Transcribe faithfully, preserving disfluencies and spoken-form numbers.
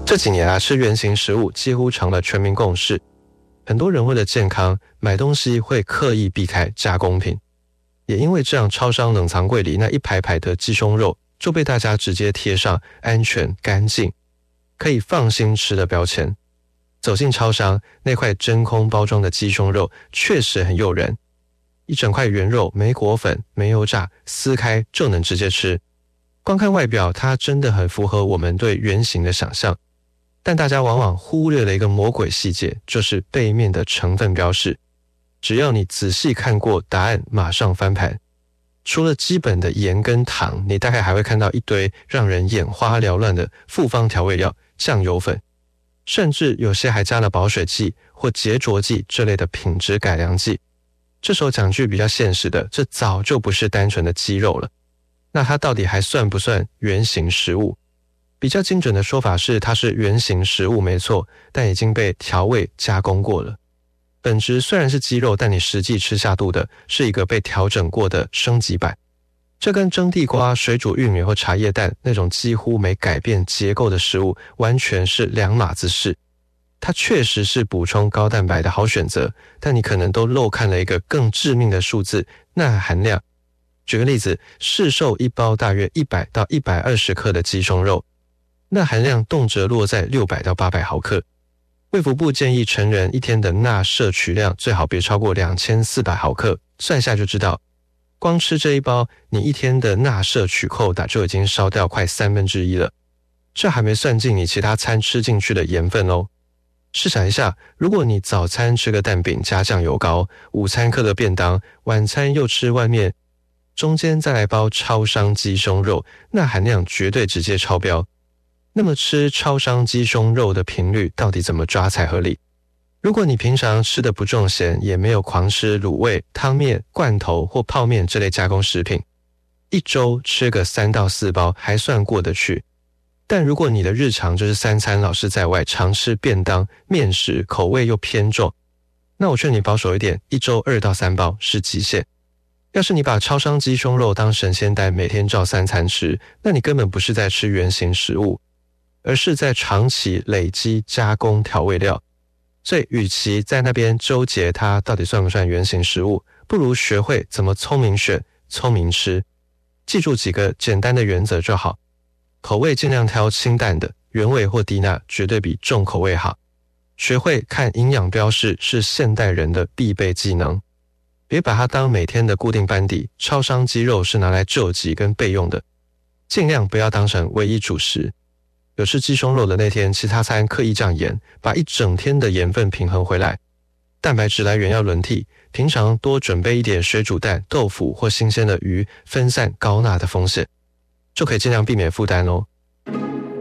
这几年啊，吃原型食物几乎成了全民共识。很多人为了健康，买东西会刻意避开加工品。也因为这样，超商冷藏柜里那一排排的鸡胸肉就被大家直接贴上安全、干净、可以放心吃的标签。走进超商，那块真空包装的鸡胸肉确实很诱人，一整块原肉没裹粉、没油炸，撕开就能直接吃。光看外表，它真的很符合我们对原型的想象。但大家往往忽略了一个魔鬼细节，就是背面的成分标示。只要你仔细看过，答案马上翻盘。除了基本的盐跟糖，你大概还会看到一堆让人眼花缭乱的复方调味料、酱油粉，甚至有些还加了保水剂或洁浊剂这类的品质改良剂。这时候讲句比较现实的，这早就不是单纯的鸡肉了。那它到底还算不算原型食物？比较精准的说法是，它是原型食物没错，但已经被调味加工过了。本质虽然是鸡肉，但你实际吃下肚的是一个被调整过的升级版。这跟蒸地瓜、水煮玉米或茶叶蛋那种几乎没改变结构的食物完全是两码子事。它确实是补充高蛋白的好选择，但你可能都漏看了一个更致命的数字，钠含量。举个例子，市售一包大约一百到一百二十克的鸡胸肉，钠含量动辄落在六百到八百毫克。卫福部建议成人一天的钠摄取量最好别超过两千四百毫克，算下就知道，光吃这一包，你一天的钠摄取扣打就已经烧掉快三分之一了。这还没算进你其他餐吃进去的盐分哦。试想一下，如果你早餐吃个蛋饼加酱油膏，午餐嗑个便当，晚餐又吃外面，中间再来包超商鸡胸肉，钠含量绝对直接超标。那么吃超商鸡胸肉的频率到底怎么抓才合理？如果你平常吃的不重咸，也没有狂吃卤味、汤面、罐头或泡面这类加工食品，一周吃个三到四包还算过得去。但如果你的日常就是三餐老是在外，常吃便当、面食，口味又偏重，那我劝你保守一点，一周二到三包是极限。要是你把超商鸡胸肉当神仙丹，每天照三餐吃，那你根本不是在吃原型食物，而是在长期累积加工调味料。所以与其在那边纠结它到底算不算原型食物，不如学会怎么聪明选、聪明吃。记住几个简单的原则就好。口味尽量挑清淡的，原味或低钠绝对比重口味好。学会看营养标示是现代人的必备技能。别把它当每天的固定班底，超商鸡肉是拿来救急跟备用的，尽量不要当成唯一主食。有吃鸡胸肉的那天，其他餐刻意降盐，把一整天的盐分平衡回来。蛋白质来源要轮替，平常多准备一点水煮蛋、豆腐或新鲜的鱼，分散高钠的风险，就可以尽量避免负担哦。